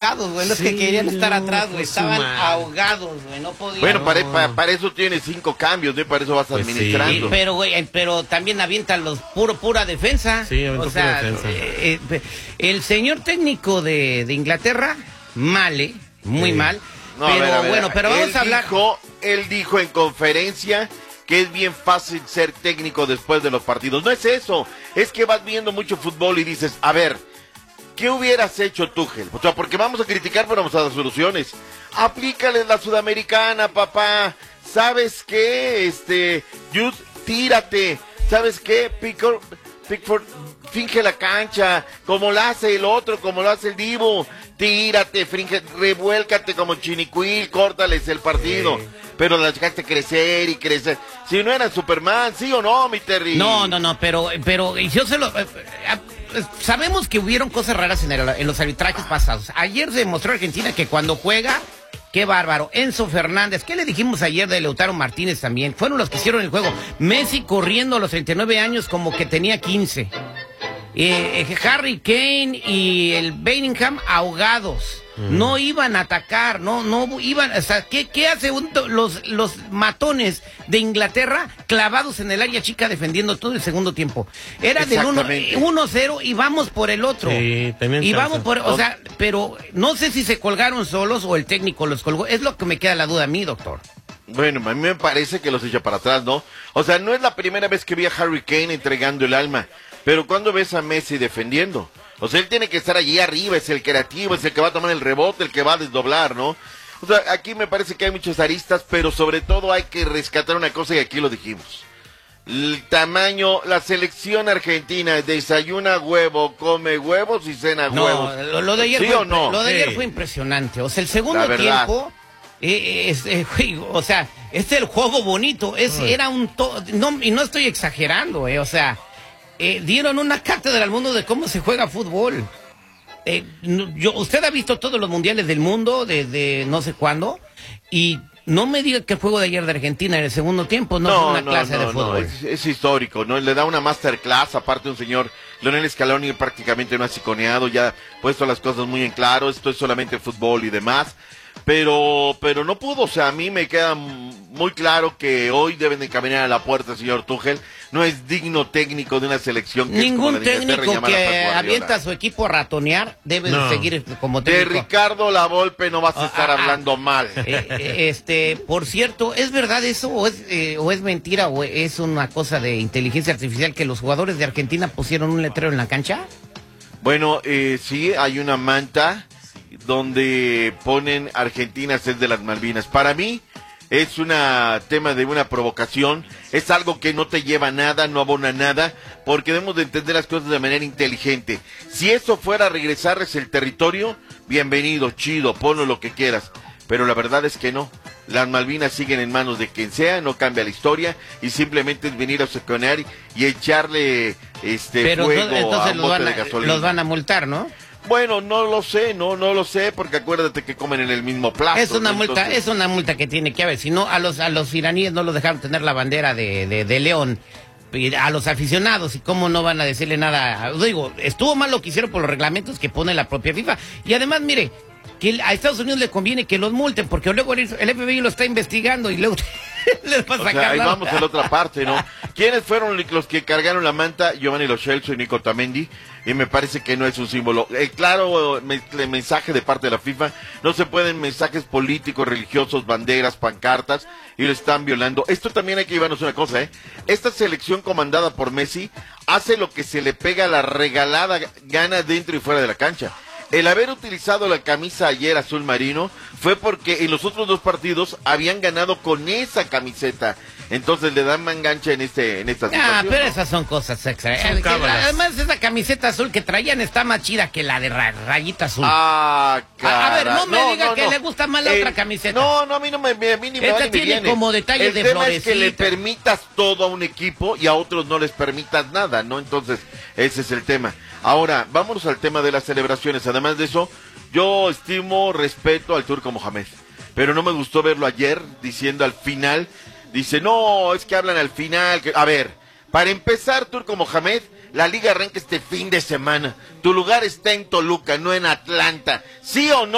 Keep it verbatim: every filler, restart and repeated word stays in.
ahogados, güey. No sí, es que querían estar atrás, güey. Estaban mal. ahogados, güey. No podían. Bueno, no. para, para, para eso tienes cinco cambios, ¿no? Para eso vas Pues administrando. Sí, pero, güey, pero también avientan los puro, pura defensa. Sí, avientó o sea, pura defensa. eh, eh, el señor técnico de, de Inglaterra, mal, ¿eh? Muy Sí. mal. No, pero a ver, a ver, bueno, pero vamos él a hablar. Dijo, él dijo en conferencia que es bien fácil ser técnico después de los partidos. No es eso, es que vas viendo mucho fútbol y dices, a ver, ¿qué hubieras hecho Tuchel? O sea, porque vamos a criticar, pero vamos a dar soluciones. Aplícale la sudamericana, papá. ¿Sabes qué? Este, Just, tírate. ¿Sabes qué? Pickford, Pickford, finge la cancha, como la hace el otro, como lo hace el Divo. Tírate, finge, revuélcate como chinicuil, córtales el partido. Sí. Pero la dejaste crecer y crecer. Si no era Superman, ¿sí o no, mi Terry? No, no, no, pero, pero yo se lo... Eh, eh, sabemos que hubieron cosas raras en, el, en los arbitrajes pasados. Ayer se demostró Argentina que cuando juega, qué bárbaro. Enzo Fernández, ¿qué le dijimos ayer de Lautaro Martínez también? Fueron los que hicieron el juego. Messi corriendo a los treinta y nueve años como que tenía quince. Eh, eh, Harry Kane y el Bellingham ahogados. Mm. No iban a atacar, no, no iban, o sea, ¿qué, qué hace un, los, los matones de Inglaterra clavados en el área chica defendiendo todo el segundo tiempo? Era del uno cero y vamos por el otro. Sí, también y vamos por, o sea, pero no sé si se colgaron solos o el técnico los colgó. Es lo que me queda la duda a mí, doctor. Bueno, a mí me parece que los echa para atrás, ¿no? O sea, no es la primera vez que vi a Harry Kane entregando el alma. Pero ¿cuándo ves a Messi defendiendo? O sea, él tiene que estar allí arriba, es el creativo, es el que va a tomar el rebote, el que va a desdoblar, ¿no? O sea, aquí me parece que hay muchas aristas, pero sobre todo hay que rescatar una cosa y aquí lo dijimos. El tamaño, la selección argentina desayuna huevo, come huevos y cena no, huevos. Lo, lo de ayer, ¿Sí fue, o no? Lo de ayer sí. fue impresionante. O sea, el segundo tiempo... Eh, es, eh, o sea, este es el juego bonito, es, era un to no, y no estoy exagerando, eh, o sea, eh, dieron una cátedra al mundo de cómo se juega fútbol. Eh, yo, usted ha visto todos los mundiales del mundo desde no sé cuándo, y no me diga que el juego de ayer de Argentina en el segundo tiempo no, no es una no, clase no, de fútbol. No, es, es histórico, ¿no? Le da una masterclass, aparte un señor Lionel Scaloni prácticamente no ha siconeado, ya ha puesto las cosas muy en claro, esto es solamente fútbol y demás. Pero, pero no pudo, o sea, a mí me queda muy claro que hoy deben de caminar a la puerta, señor Tuchel. No es digno técnico de una selección que Ningún es como la de técnico que avienta a su equipo a ratonear debe no. seguir como técnico. De Ricardo Lavolpe no vas a estar ah, hablando ah, mal. Eh, este, por cierto, ¿es verdad eso o es, eh, o es mentira o es una cosa de inteligencia artificial que los jugadores de Argentina pusieron un letrero en la cancha? Bueno, eh, sí, hay una manta donde ponen Argentina es de las Malvinas. Para mí es un tema de una provocación, es algo que no te lleva a nada, no abona nada, porque debemos de entender las cosas de manera inteligente. Si eso fuera a regresarles el territorio, bienvenido, chido, ponlo lo que quieras, pero la verdad es que no. Las Malvinas siguen en manos de quien sea, no cambia la historia y simplemente es venir a saconear y echarle este pero fuego entonces, entonces a los, van de a, gasolina. los van a multar, ¿no? Bueno, no lo sé, no, no lo sé, porque acuérdate que comen en el mismo plato. Es una ¿no? multa, Entonces... es una multa que tiene que haber. Si no, a los a los iraníes no los dejaron tener la bandera de, de, de León. A los aficionados, y cómo no van a decirle nada. Digo, estuvo mal lo que hicieron por los reglamentos que pone la propia FIFA. Y además, mire, que a Estados Unidos le conviene que los multen, porque luego el F B I lo está investigando y luego les va a sacar. O sea, ahí la... vamos a la otra parte, ¿no? ¿Quiénes fueron los que cargaron la manta? Giovanni Lo Celso y Nico Otamendi. Y me parece que no es un símbolo. El claro me, el mensaje de parte de la FIFA, no se pueden mensajes políticos, religiosos, banderas, pancartas, y lo están violando. Esto también hay que llevarnos una cosa, ¿eh? Esta selección comandada por Messi hace lo que se le pega a la regalada gana dentro y fuera de la cancha. El haber utilizado la camisa ayer azul marino fue porque en los otros dos partidos habían ganado con esa camiseta. Entonces le dan mangancha en este en esta situación. Ah, pero ¿no? esas son cosas extra. Son Eh, además, esa camiseta azul que traían está más chida que la de ra rayita azul. Ah, cara. A, a ver, no me no, diga no, que no. le gusta más la eh, otra camiseta. No, no, a mí no me, a mí ni me Esta va ni me tiene viene. como detalles El de tema es que le florecita. permitas todo a un equipo y a otros no les permitas nada, ¿no? Entonces, ese es el tema. Ahora, vámonos al tema de las celebraciones. Además de eso, yo estimo, respeto al Turco Mohamed, pero no me gustó verlo ayer diciendo al final, dice, no, es que hablan al final. Que... A ver, para empezar, Turco Mohamed, la liga arranca este fin de semana. Tu lugar está en Toluca, no en Atlanta. ¿Sí o no?